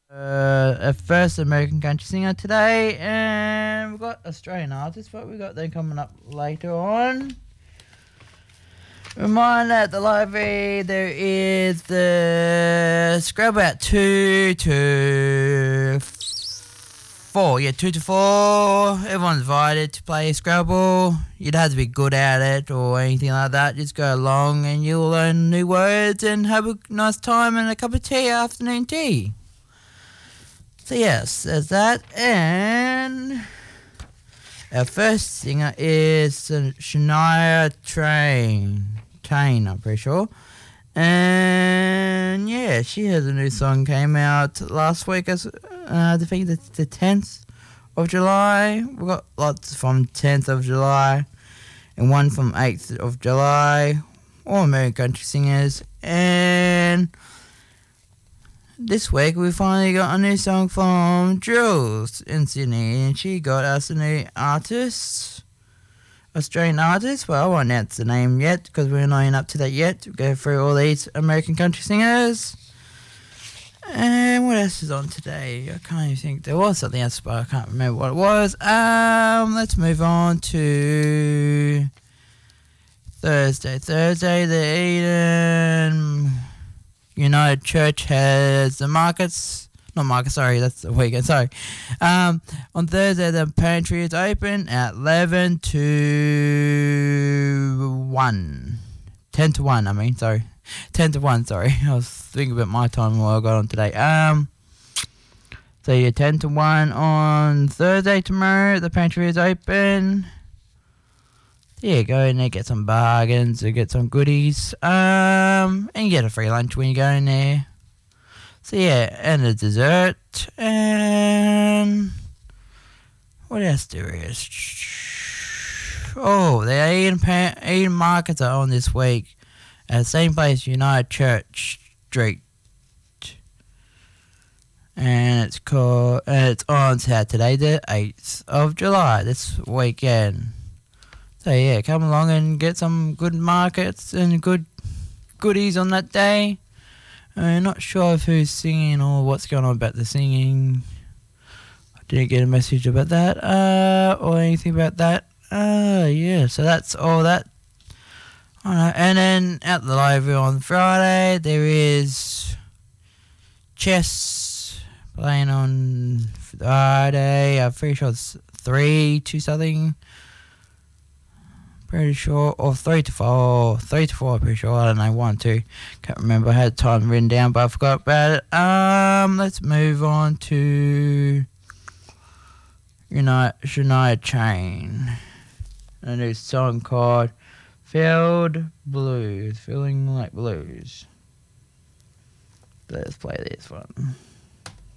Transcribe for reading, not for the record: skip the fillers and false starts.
A first American country singer today, and we've got Australian artists, but we've got them coming up later on. Reminder at the library there is the Scrabble at 2 to 4. Yeah, 2 to 4. Everyone's invited to play Scrabble. You'd have to be good at it or anything like that. Just go along and you'll learn new words and have a nice time and a cup of tea, afternoon tea. So yes, there's that. And our first singer is Shania Twain, I'm pretty sure. And yeah, she has a new song came out last week as I think that's the 10th of July. We've got lots from 10th of July and one from 8th of July. All American country singers. And this week we finally got a new song from Jules in Sydney, and she got us a new artist, Australian artist. Well, I won't announce the name yet because we're not even up to that yet. We'll go through all these American country singers. And what else is on today? I can't even think. There was something else, but I can't remember what it was. Let's move on to Thursday. Thursday, the Eden United Church has the that's the weekend, sorry. On Thursday, the pantry is open at 11 to 1. 10 to 1, I mean, sorry. 10 to 1, sorry. I was thinking about my time while I got on today. So yeah, 10 to 1 on Thursday tomorrow. The pantry is open. Yeah, go in there, get some bargains, or get some goodies. And you get a free lunch when you go in there. So yeah, and a dessert. And what else there is? Oh, the Eden markets are on this week at the same place, United Church Street. And it's on Saturday, the 8th of July, this weekend. So yeah, come along and get some good markets and good goodies on that day. I'm not sure of who's singing or what's going on about the singing. I didn't get a message about that or anything about that. Yeah, so that's all that. Alright, and then at the library on Friday there is chess playing on Friday. I'm pretty sure it's 3 to something. Pretty sure, or 3 to 4, 3 to 4, pretty sure, I don't know, 1, 2, can't remember, I had time written down, but I forgot about it. Let's move on to Shania Twain, a new song called Feeling Like Blues. Let's play this one.